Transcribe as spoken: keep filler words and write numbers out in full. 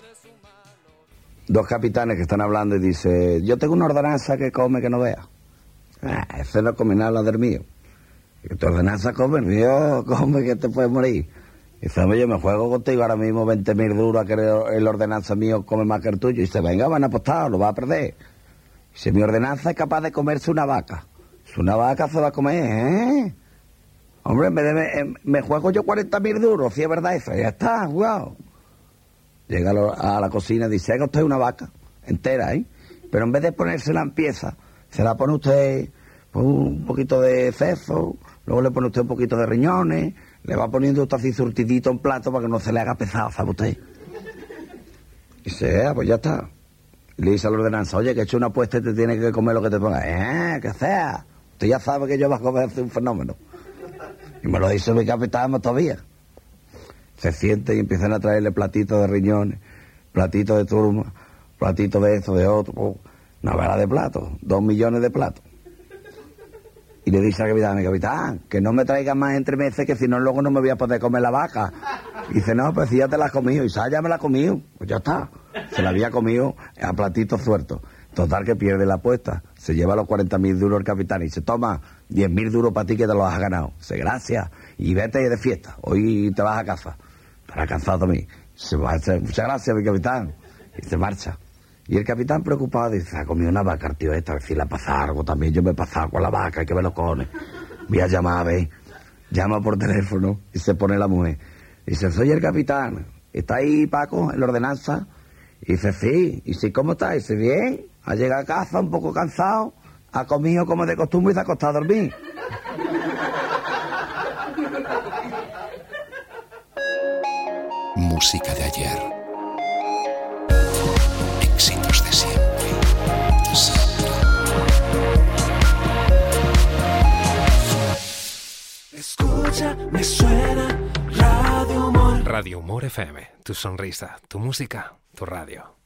Dos capitanes que están hablando y dice, yo tengo una ordenanza que come que no vea. Ah, ese no come nada, la del mío. Y tu ordenanza come, el mío come que te puedes morir. Y dice, oye, yo me juego contigo ahora mismo veinte mil duros a que el ordenanza mío come más que el tuyo. Y dice, venga, van a apostar, lo va a perder. Y dice, mi ordenanza es capaz de comerse una vaca. Si una vaca se va a comer, ¿eh? Hombre, en vez de me, me juego yo cuarenta mil duros, si es verdad eso, ya está, wow. Llega a la cocina y dice, haga usted una vaca entera, ¿eh? Pero en vez de ponérsela en pieza, se la pone usted pues, un poquito de cezo, luego le pone usted un poquito de riñones, le va poniendo usted así surtidito en plato para que no se le haga pesado, ¿sabe usted? Y dice, ah, pues ya está. Y le dice a la ordenanza, oye, que he hecho una apuesta y te tiene que comer lo que te ponga. Eh, que sea. Usted ya sabe que yo vas a comer un fenómeno. Y me lo dice mi capitán todavía. Se siente y empiezan a traerle platitos de riñones, platitos de turma, platitos de eso, de otro, oh, una vela de platos, dos millones de platos. Y le dice al capitán, mi capitán, que no me traiga más entremeses, que si no luego no me voy a poder comer la vaca. Y dice, no, pues si ya te la has comido. Y dice, ah, ya me la he comido. Pues ya está. Se la había comido a platitos sueltos. Total que pierde la apuesta. Se lleva los cuarenta mil duros el capitán y dice, toma, diez mil duros para ti que te los has ganado. Dice, gracias. Y vete de fiesta. Hoy te vas a casa. Estará cansado también. Se marcha. Muchas gracias, mi capitán. Y se marcha. Y el capitán preocupado dice, ha comido una vaca, tío, esta, a ver si le pasa algo también. Yo me he pasado con la vaca, hay que ver los cojones. Voy a llamar, a ver. Llama por teléfono y se pone la mujer. Dice, soy el capitán. ¿Está ahí, Paco, en la ordenanza? Y dice, sí. Y dice, ¿cómo está? Y dice, bien. Ha llegado a casa un poco cansado, ha comido como de costumbre y se ha acostado a dormir. Música de ayer. Éxitos de siempre. Siempre. Escucha, me suena Radio Humor. Radio Humor F M. Tu sonrisa, tu música, tu radio.